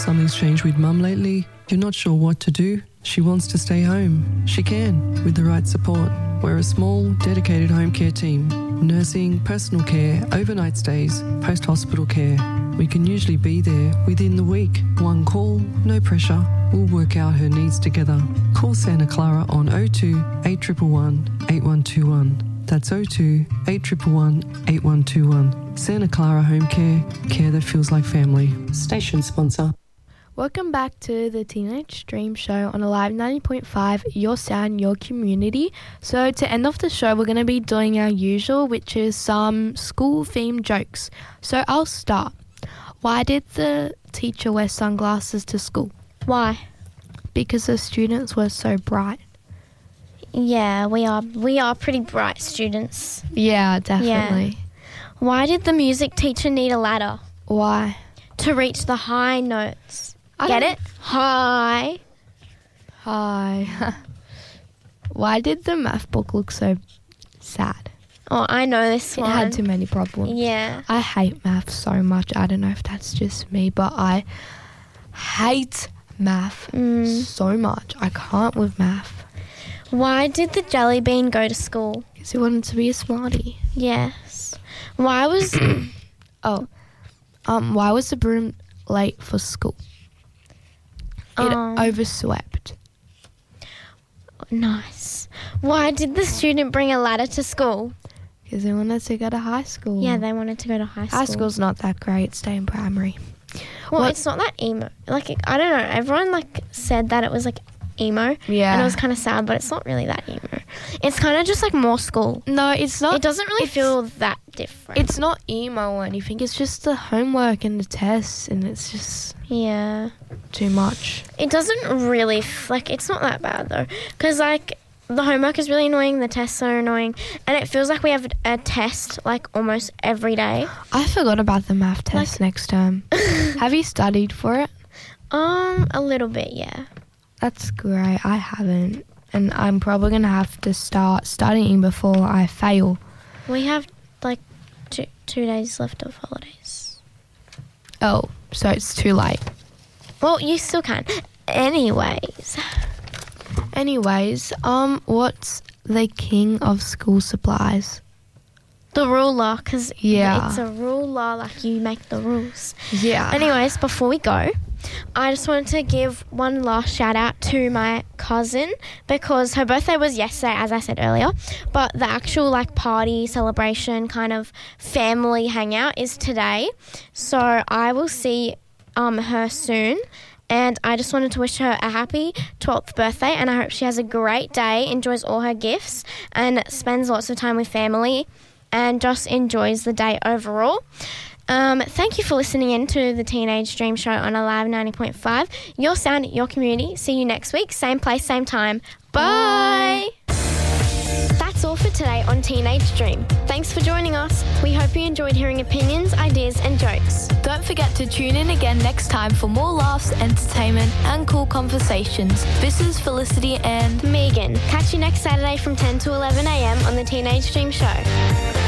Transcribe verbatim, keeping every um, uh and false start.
something's changed with Mum lately, you're not sure what to do, she wants to stay home. She can, with the right support. We're a small, dedicated home care team. Nursing, personal care, overnight stays, post-hospital care. We can usually be there within the week. One call, no pressure. We'll work out her needs together. Call Santa Clara on oh two, eight one one, eight one two one. That's oh two, eight one one, eight one two one. Santa Clara Home Care, care that feels like family. Station sponsor. Welcome back to the Teenage Dream Show on Alive ninety point five, your sound, your community. So to end off the show, we're going to be doing our usual, which is some school-themed jokes. So I'll start. Why did the teacher wear sunglasses to school? Why? Because the students were so bright. Yeah, we are we are pretty bright students. Yeah, definitely. Yeah. Why did the music teacher need a ladder? Why? To reach the high notes. I Get don't- it? High. Hi. Why did the math book look so sad? Oh, I know this It one. had too many problems. Yeah. I hate math so much. I don't know if that's just me, but I hate math Mm. so much. I can't with math. Why did the jelly bean go to school? Because he wanted to be a smarty. Yes. Why was... Oh, um, why was the broom late for school? It Um. overswept. Nice. Why did the student bring a ladder to school? Because they wanted to go to high school. Yeah, they wanted to go to high school. High school's not that great. Stay in primary. Well, What- it's not that emo. Like, I don't know. Everyone, like, said that it was, like, emo. Yeah. And it was kind of sad, but it's not really that emo. It's kind of just, like, more school. No, it's not. It doesn't really it's- feel that different. It's not emo or anything. It's just the homework and the tests, and it's just Yeah. too much. It doesn't really, f- like, it's not that bad, though. Because, like, the homework is really annoying, the tests are annoying, and it feels like we have a test, like, almost every day. I forgot about the math test Like- next term. Have you studied for it? Um, a little bit, yeah. That's great. I haven't. And I'm probably going to have to start studying before I fail. We have, like, two, two days left of holidays. Oh, so it's too late. Well, you still can. Anyways. Anyways, um, what's the king of school supplies? The ruler, because Yeah. it's a ruler, like you make the rules. Yeah. Anyways, before we go, I just wanted to give one last shout out to my cousin because her birthday was yesterday, as I said earlier, but the actual like party, celebration, kind of family hangout is today. So I will see um, her soon. And I just wanted to wish her a happy twelfth birthday, and I hope she has a great day, enjoys all her gifts, and spends lots of time with family, and just enjoys the day overall. Um, thank you for listening in to the Teenage Dream Show on Alive ninety point five. Your sound, your community. See you next week. Same place, same time. Bye. That's all for today on Teenage Dream. Thanks for joining us. We hope you enjoyed hearing opinions, ideas and jokes. Don't forget to tune in again next time for more laughs, entertainment and cool conversations. This is Felicity and Megan. Catch you next Saturday from ten to eleven a m on the Teenage Dream Show.